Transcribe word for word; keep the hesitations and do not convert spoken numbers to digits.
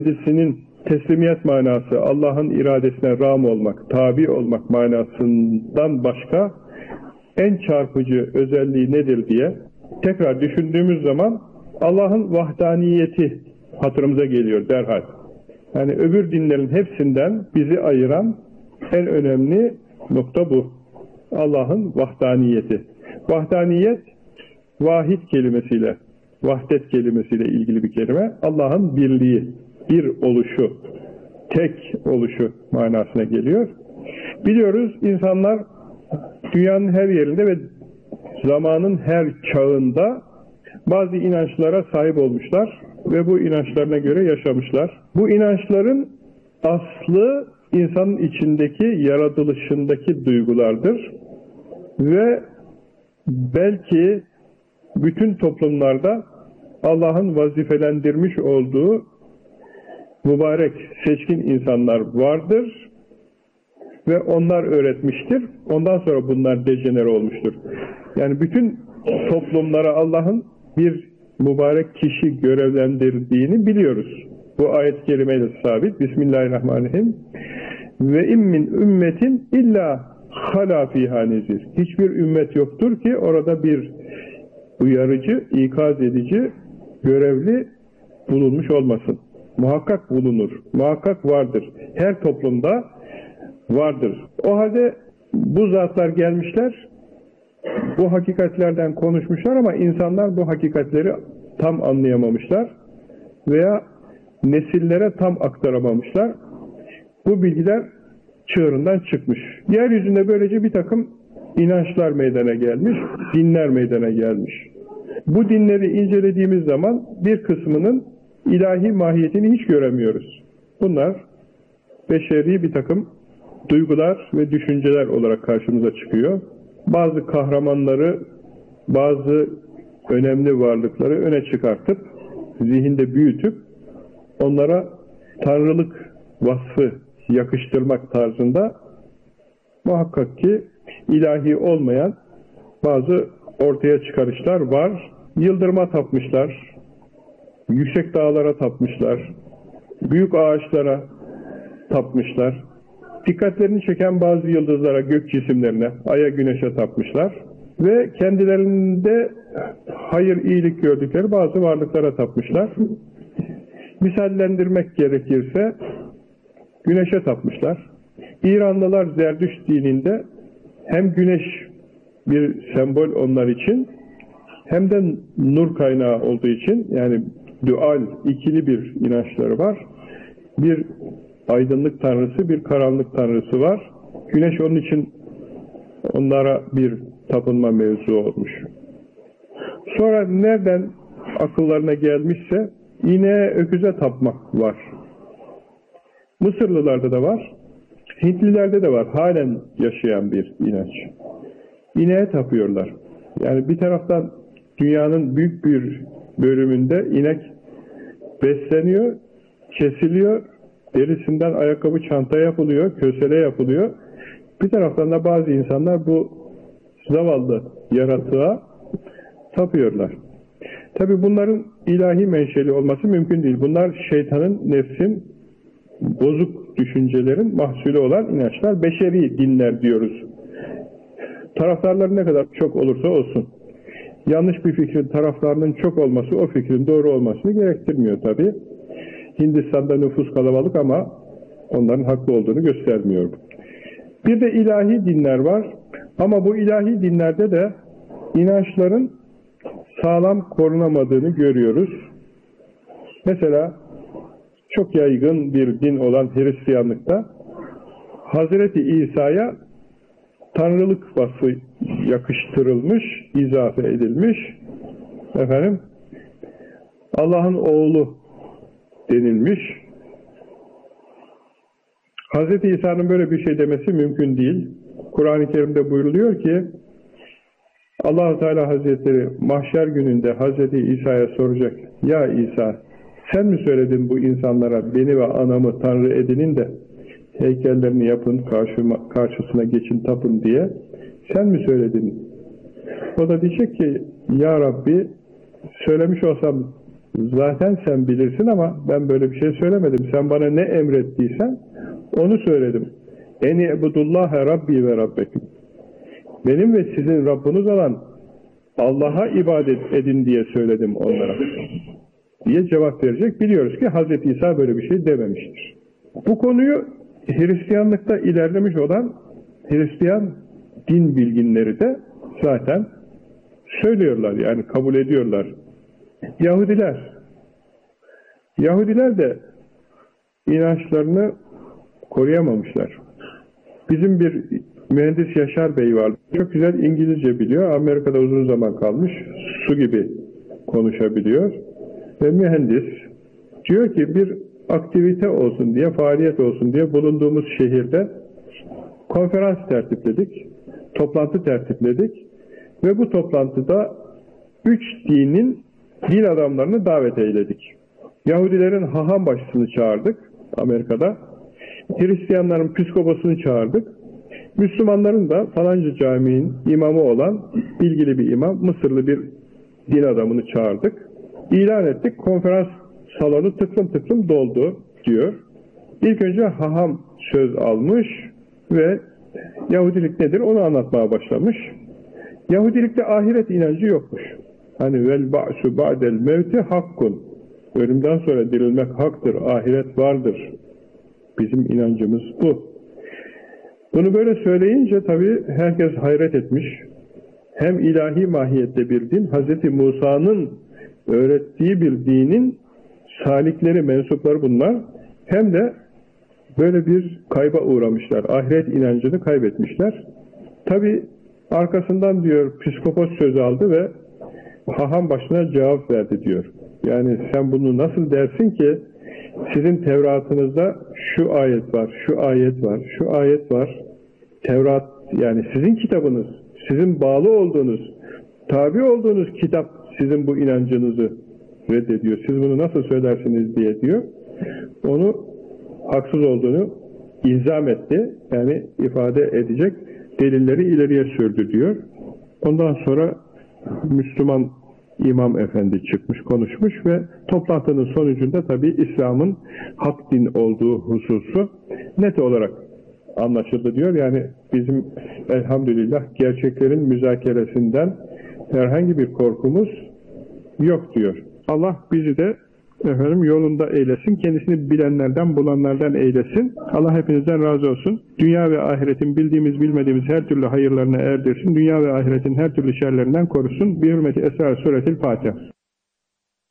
kendisinin teslimiyet manası, Allah'ın iradesine rağm olmak, tabi olmak manasından başka en çarpıcı özelliği nedir diye tekrar düşündüğümüz zaman Allah'ın vahdaniyeti hatırımıza geliyor derhal. Yani öbür dinlerin hepsinden bizi ayıran en önemli nokta bu. Allah'ın vahdaniyeti. Vahdaniyet, vahid kelimesiyle, vahdet kelimesiyle ilgili bir kelime. Allah'ın birliği, bir oluşu, tek oluşu manasına geliyor. Biliyoruz insanlar dünyanın her yerinde ve zamanın her çağında bazı inançlara sahip olmuşlar ve bu inançlarına göre yaşamışlar. Bu inançların aslı insanın içindeki, yaratılışındaki duygulardır ve belki bütün toplumlarda Allah'ın vazifelendirmiş olduğu mübarek, seçkin insanlar vardır ve onlar öğretmiştir. Ondan sonra bunlar dejenere olmuştur. Yani bütün toplumlara Allah'ın bir mübarek kişi görevlendirdiğini biliyoruz. Bu ayet-i kerimeyle sabit. Bismillahirrahmanirrahim. Ve immin ümmetin illa hala fiha nezir. Hiçbir ümmet yoktur ki orada bir uyarıcı, ikaz edici, görevli bulunmuş olmasın. Muhakkak bulunur. Muhakkak vardır. Her toplumda vardır. O halde bu zatlar gelmişler, bu hakikatlerden konuşmuşlar ama insanlar bu hakikatleri tam anlayamamışlar veya nesillere tam aktaramamışlar. Bu bilgiler çığırından çıkmış. Yeryüzünde böylece bir takım inançlar meydana gelmiş, dinler meydana gelmiş. Bu dinleri incelediğimiz zaman bir kısmının ilahi mahiyetini hiç göremiyoruz. Bunlar beşeri bir takım duygular ve düşünceler olarak karşımıza çıkıyor. Bazı kahramanları, bazı önemli varlıkları öne çıkartıp, zihinde büyütüp, onlara tanrılık vasfı yakıştırmak tarzında muhakkak ki ilahi olmayan bazı ortaya çıkarışlar var. Yıldırıma tapmışlar, yüksek dağlara tapmışlar, büyük ağaçlara tapmışlar. Dikkatlerini çeken bazı yıldızlara, gök cisimlerine, aya, güneşe tapmışlar ve kendilerinde hayır, iyilik gördükleri bazı varlıklara tapmışlar. Misallendirmek gerekirse güneşe tapmışlar. İranlılar Zerdüşt dininde hem güneş bir sembol onlar için hem de nur kaynağı olduğu için, yani dual, ikili bir inançları var. Bir aydınlık tanrısı, bir karanlık tanrısı var. Güneş onun için onlara bir tapınma mevzu olmuş. Sonra nereden akıllarına gelmişse ineğe, öküze tapmak var. Mısırlılarda da var, Hintlilerde de var. Halen yaşayan bir inanç. İneğe tapıyorlar. Yani bir taraftan dünyanın büyük bir bölümünde inek besleniyor, kesiliyor, derisinden ayakkabı, çanta yapılıyor, kösele yapılıyor. Bir taraftan da bazı insanlar bu zavallı yaratığa tapıyorlar. Tabi bunların ilahi menşeli olması mümkün değil. Bunlar şeytanın, nefsin, bozuk düşüncelerin mahsulü olan inançlar. Beşeri dinler diyoruz. Taraftarları ne kadar çok olursa olsun. Yanlış bir fikrin taraftarının çok olması o fikrin doğru olmasını gerektirmiyor tabi. Hindistan'da nüfus kalabalık ama onların haklı olduğunu göstermiyor. Bir de ilahi dinler var ama bu ilahi dinlerde de inançların sağlam korunamadığını görüyoruz. Mesela çok yaygın bir din olan Hristiyanlıkta Hazreti İsa'ya tanrılık vasfı yakıştırılmış, izafe edilmiş. Efendim, Allah'ın oğlu denilmiş. Hazreti İsa'nın böyle bir şey demesi mümkün değil. Kur'an-ı Kerim'de buyruluyor ki Allah-u Teala Hazretleri mahşer gününde Hazreti İsa'ya soracak. Ya İsa, sen mi söyledin bu insanlara beni ve anamı Tanrı edinin de heykellerini yapın, karşıma, karşısına geçin, tapın diye? Sen mi söyledin? O da diyecek ki ya Rabbi, söylemiş olsam zaten sen bilirsin ama ben böyle bir şey söylemedim. Sen bana ne emrettiysen onu söyledim. Eni ebudullaha Rabbi ve Rabbekum. Benim ve sizin Rabbiniz olan Allah'a ibadet edin diye söyledim onlara diye cevap verecek. Biliyoruz ki Hazreti İsa böyle bir şey dememiştir. Bu konuyu Hristiyanlıkta ilerlemiş olan Hristiyan din bilginleri de zaten söylüyorlar, yani kabul ediyorlar. Yahudiler Yahudiler de inançlarını koruyamamışlar. Bizim bir mühendis Yaşar Bey var. Çok güzel İngilizce biliyor. Amerika'da uzun zaman kalmış. Su gibi konuşabiliyor. Ve mühendis diyor ki bir aktivite olsun diye, faaliyet olsun diye bulunduğumuz şehirde konferans tertipledik. Toplantı tertipledik. Ve bu toplantıda üç dinin din adamlarını davet eyledik. Yahudilerin haham başçısını çağırdık Amerika'da. Hristiyanların psikoposunu çağırdık. Müslümanların da falanca caminin imamı olan bilgili bir imam, Mısırlı bir din adamını çağırdık. İlan ettik. Konferans salonu tıklım tıklım doldu diyor. İlk önce haham söz almış ve Yahudilik nedir onu anlatmaya başlamış. Yahudilikte ahiret inancı yokmuş. Hani vel ba'su ba'del mevti hakkun. Ölümden sonra dirilmek haktır, ahiret vardır. Bizim inancımız bu. Bunu böyle söyleyince tabii herkes hayret etmiş. Hem ilahi mahiyette bir din, Hz. Musa'nın öğrettiği bir dinin salikleri, mensupları bunlar. Hem de böyle bir kayba uğramışlar. Ahiret inancını kaybetmişler. Tabii arkasından diyor psikopos söz aldı ve haham başına cevap verdi diyor. Yani sen bunu nasıl dersin ki sizin Tevrat'ınızda şu ayet var, şu ayet var, şu ayet var. Tevrat yani sizin kitabınız, sizin bağlı olduğunuz, tabi olduğunuz kitap sizin bu inancınızı reddediyor. Siz bunu nasıl söylersiniz diye diyor. Onu haksız olduğunu ilzam etti. Yani ifade edecek delilleri ileriye sürdü diyor. Ondan sonra Müslüman İmam Efendi çıkmış, konuşmuş ve toplantının sonucunda tabii İslam'ın hak din olduğu hususu net olarak anlaşıldı diyor. Yani bizim elhamdülillah gerçeklerin müzakeresinden herhangi bir korkumuz yok diyor. Allah bizi de efendim yolunda eylesin. Kendisini bilenlerden, bulanlardan eylesin. Allah hepinizden razı olsun. Dünya ve ahiretin bildiğimiz, bilmediğimiz her türlü hayırlarına erdirsin. Dünya ve ahiretin her türlü şerlerinden korusun. Bir hürmeti Esrar Suretil Fatiha.